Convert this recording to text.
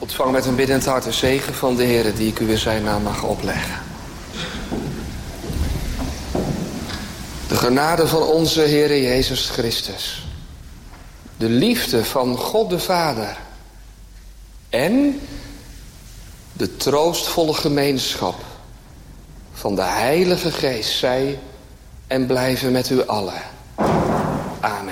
Ontvang met een biddend hart de zegen van de Heer die ik u in zijn naam mag opleggen. De genade van onze Heer Jezus Christus. De liefde van God de Vader. En de troostvolle gemeenschap van de Heilige Geest zij en blijven met u allen. Amen.